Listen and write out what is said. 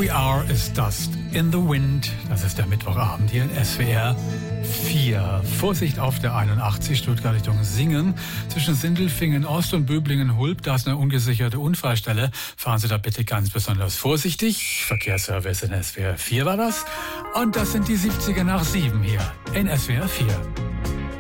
We Are is Dust in the Wind. Das ist der Mittwochabend hier in SWR 4. Vorsicht auf der 81 Stuttgart Richtung Singen. Zwischen Sindelfingen Ost und Böblingen-Hulb, da ist eine ungesicherte Unfallstelle. Fahren Sie da bitte ganz besonders vorsichtig. Verkehrsservice in SWR 4 war das. Und das sind die 70er nach 7 hier in SWR 4.